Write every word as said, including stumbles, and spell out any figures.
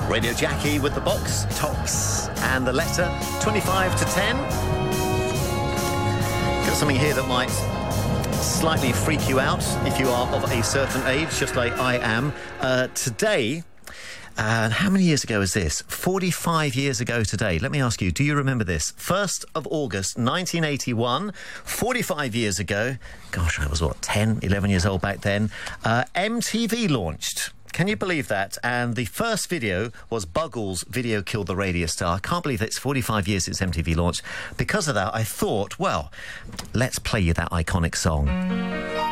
Radio Jackie with the box, tops, and the letter twenty-five to ten. Got something here that might slightly freak you out if you are of a certain age, just like I am. Uh, today, and uh, how many years ago is this? forty-five years ago today. Let me ask you, do you remember this? first of August, nineteen eighty-one, forty-five years ago. Gosh, I was, what, ten, eleven years old back then. Uh, M T V launched. Can you believe that? And the first video was Buggles' Video Killed the Radio Star. I can't believe it's forty-five years since M T V launched. Because of that, I thought, well, let's play you that iconic song.